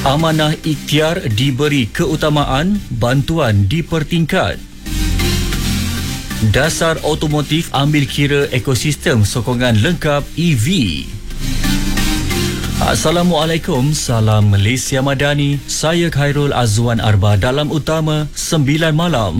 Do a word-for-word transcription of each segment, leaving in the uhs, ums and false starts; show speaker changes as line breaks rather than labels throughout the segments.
Amanah ikhtiar diberi keutamaan, bantuan dipertingkat. Dasar otomotif ambil kira ekosistem sokongan lengkap E V. Assalamualaikum, salam Malaysia Madani. Saya Khairul Azwan Arba dalam Utama sembilan malam.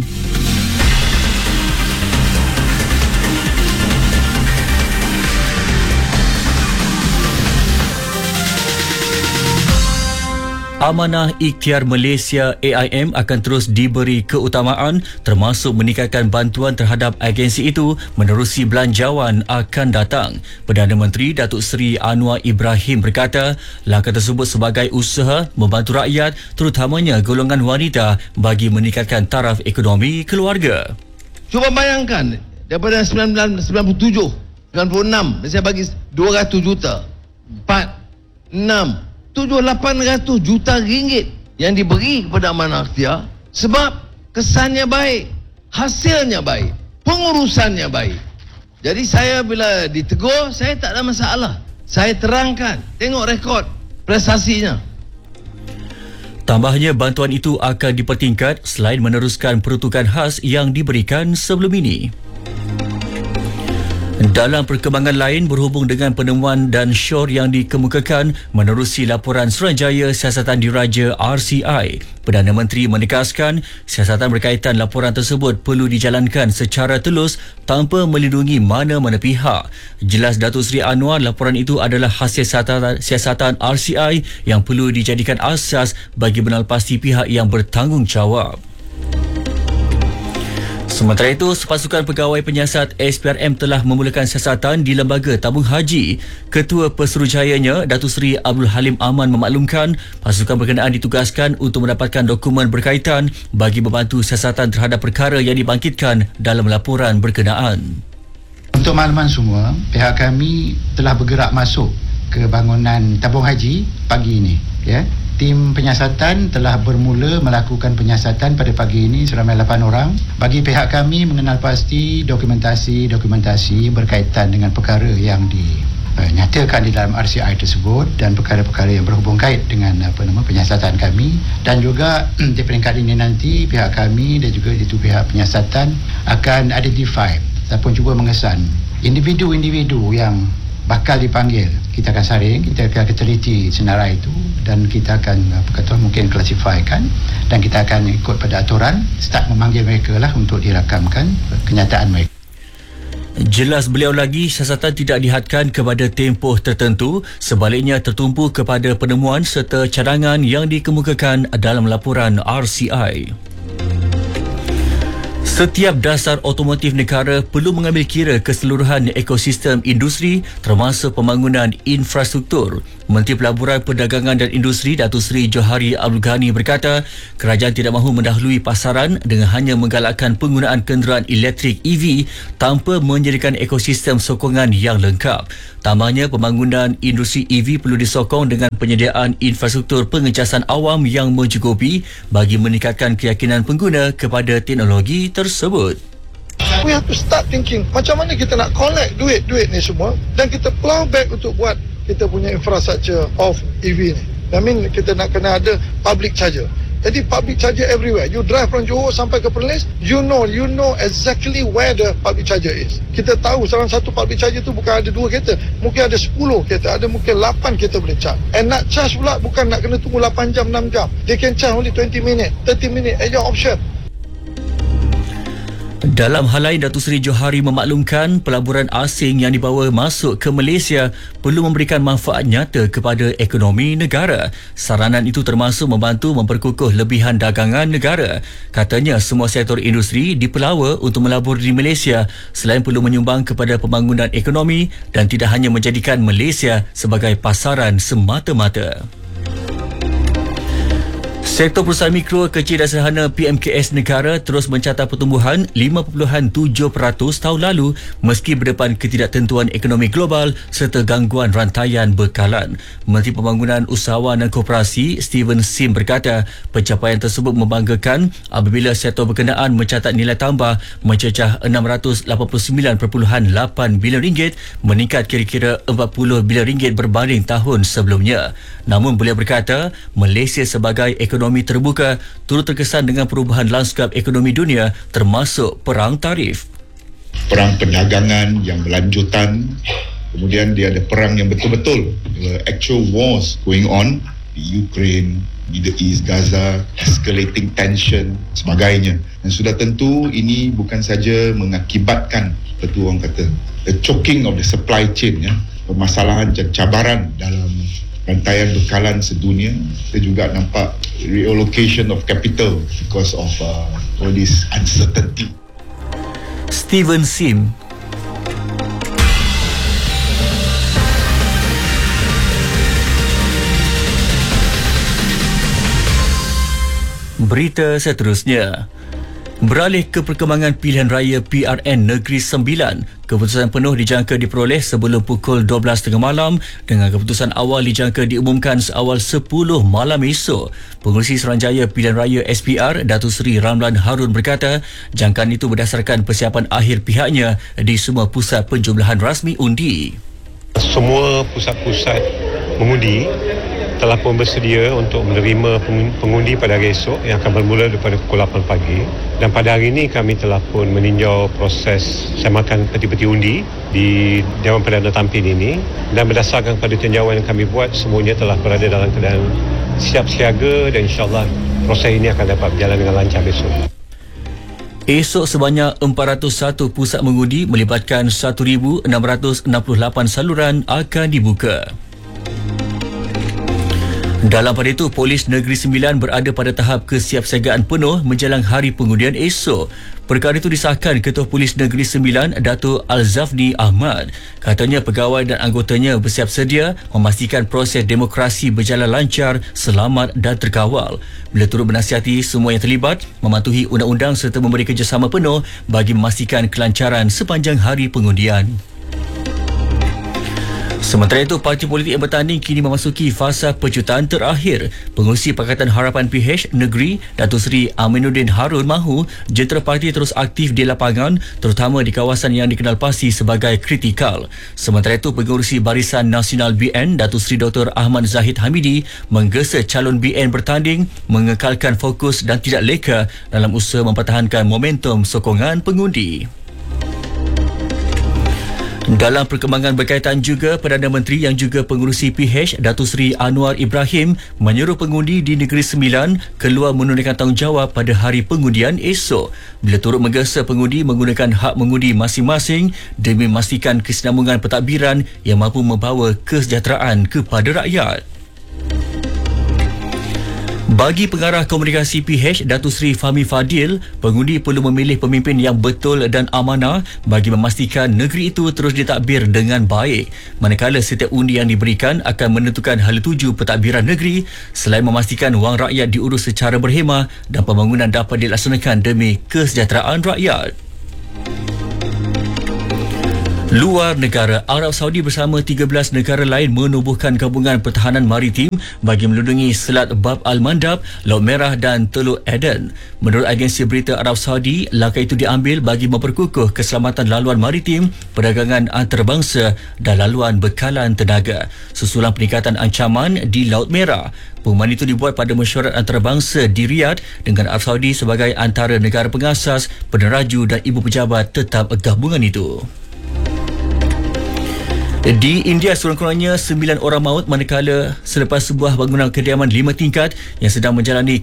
Amanah Ikhtiar Malaysia A I M akan terus diberi keutamaan termasuk meningkatkan bantuan terhadap agensi itu menerusi belanjawan akan datang. Perdana Menteri Datuk Seri Anwar Ibrahim berkata, langkah tersebut sebagai usaha membantu rakyat terutamanya golongan wanita bagi meningkatkan taraf ekonomi keluarga.
Cuba bayangkan daripada sembilan belas sembilan puluh tujuh, sembilan puluh enam saya bagi dua ratus juta, empat, enam tujuh lapan ratus juta ringgit yang diberi kepada Amanah Ikhtiar sebab kesannya baik, hasilnya baik, pengurusannya baik. Jadi saya bila ditegur, saya tak ada masalah. Saya terangkan, tengok rekod prestasinya.
Tambahnya, bantuan itu akan dipertingkat selain meneruskan peruntukan khas yang diberikan sebelum ini. Dalam perkembangan lain berhubung dengan penemuan dan syur yang dikemukakan menerusi laporan Suruhanjaya Siasatan Diraja R C I, Perdana Menteri menegaskan siasatan berkaitan laporan tersebut perlu dijalankan secara telus tanpa melindungi mana-mana pihak. Jelas Datuk Seri Anwar, laporan itu adalah hasil siasatan, siasatan R C I yang perlu dijadikan asas bagi menalpasti pihak yang bertanggungjawab. Sementara itu, sepasukan pegawai penyiasat S P R M telah memulakan siasatan di Lembaga Tabung Haji. Ketua Pesuruhjayanya, Datuk Seri Abdul Halim Aman memaklumkan pasukan berkenaan ditugaskan untuk mendapatkan dokumen berkaitan bagi membantu siasatan terhadap perkara yang dibangkitkan dalam laporan berkenaan.
Untuk makluman semua, pihak kami telah bergerak masuk ke bangunan tabung haji pagi ini. Ya. Tim penyiasatan telah bermula melakukan penyiasatan pada pagi ini seramai lapan orang bagi pihak kami mengenal pasti dokumentasi-dokumentasi berkaitan dengan perkara yang dinyatakan di dalam R C I tersebut dan perkara-perkara yang berhubung kait dengan apa nama penyiasatan kami, dan juga di peringkat ini nanti pihak kami dan juga itu pihak penyiasatan akan identify ataupun cuba mengesan individu-individu yang bakal dipanggil. Kita akan saring, kita akan teliti senarai itu dan kita akan apa kata mungkin klasifikasikan dan kita akan ikut pada aturan start memanggil mereka lah untuk dirakamkan kenyataan mereka.
Jelas beliau lagi, siasatan tidak dihadkan kepada tempoh tertentu, sebaliknya tertumpu kepada penemuan serta cadangan yang dikemukakan dalam laporan R C I. Setiap dasar otomotif negara perlu mengambil kira keseluruhan ekosistem industri termasuk pembangunan infrastruktur. Menteri Pelaburan, Perdagangan dan Industri Datuk Seri Johari Abdul Ghani berkata, kerajaan tidak mahu mendahului pasaran dengan hanya menggalakkan penggunaan kenderaan elektrik E V tanpa menyediakan ekosistem sokongan yang lengkap. Tambahnya, pembangunan industri E V perlu disokong dengan penyediaan infrastruktur pengecasan awam yang mencukupi bagi meningkatkan keyakinan pengguna kepada teknologi tersebut.
We have to start thinking macam mana kita nak collect duit-duit ni semua dan kita plough back untuk buat kita punya infrastructure of E V ni. I mean, kita nak kena ada public charger. Jadi public charger everywhere. You drive from Johor sampai ke Perlis, you know, you know exactly where the public charger is. Kita tahu salah satu public charger tu bukan ada dua kereta, mungkin ada sepuluh kereta, ada mungkin lapan kereta boleh charge. And nak charge pula bukan nak kena tunggu lapan jam, enam jam. They can charge only twenty minutes, thirty minutes at your option.
Dalam hal lain, Datuk Seri Johari memaklumkan pelaburan asing yang dibawa masuk ke Malaysia perlu memberikan manfaat nyata kepada ekonomi negara. Saranan itu termasuk membantu memperkukuh lebihan dagangan negara. Katanya semua sektor industri dipelawa untuk melabur di Malaysia selain perlu menyumbang kepada pembangunan ekonomi dan tidak hanya menjadikan Malaysia sebagai pasaran semata-mata. Sektor perusahaan mikro, kecil dan sederhana P M K S negara terus mencatat pertumbuhan lima perpuluhan tujuh peratus tahun lalu meski berdepan ketidaktentuan ekonomi global serta gangguan rantaian bekalan. Menteri Pembangunan Usahawan dan Koperasi Steven Sim berkata pencapaian tersebut membanggakan apabila sektor berkenaan mencatat nilai tambah mencecah enam ratus lapan puluh sembilan perpuluhan lapan bilion ringgit, meningkat kira-kira empat puluh bilion ringgit berbanding tahun sebelumnya. Namun beliau berkata Malaysia sebagai ekonomi terbuka turut terkesan dengan perubahan lanskap ekonomi dunia termasuk perang tarif.
Perang perdagangan yang berlanjutan, kemudian dia ada perang yang betul-betul, actual wars going on di Ukraine, Middle East, Gaza, escalating tension, sebagainya. Dan sudah tentu ini bukan saja mengakibatkan, seperti orang kata, the choking of the supply chain, ya, permasalahan dan cabaran dalam rantaian bekalan sedunia. Kita juga nampak reallocation of capital because of uh, all this uncertainty.
Steven Sim. Berita seterusnya. Beralih ke perkembangan pilihan raya P R N Negeri Sembilan, keputusan penuh dijangka diperoleh sebelum pukul dua belas tiga puluh malam dengan keputusan awal dijangka diumumkan seawal sepuluh malam esok. Pengurusi Suruhanjaya Pilihan Raya S P R, Datuk Seri Ramlan Harun berkata, jangkaan itu berdasarkan persiapan akhir pihaknya di semua pusat penjumlahan rasmi undi.
Semua pusat-pusat mengundi telah pun bersedia untuk menerima pengundi pada hari esok yang akan bermula daripada pukul lapan pagi, dan pada hari ini kami telah pun meninjau proses semakan peti-peti undi di Dewan Perdana Tampin ini, dan berdasarkan pada tinjauan yang kami buat semuanya telah berada dalam keadaan siap siaga dan insyaAllah proses ini akan dapat berjalan dengan lancar besok.
Esok sebanyak empat ratus satu pusat mengundi melibatkan seribu enam ratus enam puluh lapan saluran akan dibuka. Dalam pada itu, Polis Negeri Sembilan berada pada tahap kesiapsiagaan penuh menjelang hari pengundian esok. Perkara itu disahkan Ketua Polis Negeri Sembilan, Datuk Al-Zafni Ahmad. Katanya pegawai dan anggotanya bersiap sedia memastikan proses demokrasi berjalan lancar, selamat dan terkawal. Beliau turut menasihati semua yang terlibat mematuhi undang-undang serta memberi kerjasama penuh bagi memastikan kelancaran sepanjang hari pengundian. Sementara itu, parti politik yang bertanding kini memasuki fasa pecutaan terakhir. Pengurusi Pakatan Harapan P H Negeri, Datuk Seri Aminuddin Harun mahu jentera parti terus aktif di lapangan, terutama di kawasan yang dikenal pasti sebagai kritikal. Sementara itu, pengurusi Barisan Nasional B N, Datuk Seri Doktor Ahmad Zahid Hamidi menggesa calon B N bertanding mengekalkan fokus dan tidak leka dalam usaha mempertahankan momentum sokongan pengundi. Dalam perkembangan berkaitan juga, Perdana Menteri yang juga pengurusi P H, Datuk Seri Anwar Ibrahim menyuruh pengundi di Negeri Sembilan keluar menunaikan tanggungjawab pada hari pengundian esok. Beliau turut menggesa pengundi menggunakan hak mengundi masing-masing demi memastikan kesinambungan pentadbiran yang mampu membawa kesejahteraan kepada rakyat. Bagi pengarah komunikasi P H, Datuk Seri Fahmi Fadil, pengundi perlu memilih pemimpin yang betul dan amanah bagi memastikan negeri itu terus ditadbir dengan baik. Manakala setiap undi yang diberikan akan menentukan hala tuju pentadbiran negeri selain memastikan wang rakyat diurus secara berhemah dan pembangunan dapat dilaksanakan demi kesejahteraan rakyat. Luar negara, Arab Saudi bersama tiga belas negara lain menubuhkan gabungan pertahanan maritim bagi melindungi Selat Bab Al-Mandab, Laut Merah dan Teluk Aden. Menurut agensi berita Arab Saudi, langkah itu diambil bagi memperkukuh keselamatan laluan maritim, perdagangan antarabangsa dan laluan bekalan tenaga. Susulan peningkatan ancaman di Laut Merah, pengumuman itu dibuat pada mesyuarat antarabangsa di Riyadh dengan Arab Saudi sebagai antara negara pengasas, peneraju dan ibu pejabat tetap gabungan itu. Di India, sekurang-kurangnya sembilan orang maut manakala selepas sebuah bangunan kediaman lima tingkat yang sedang menjalani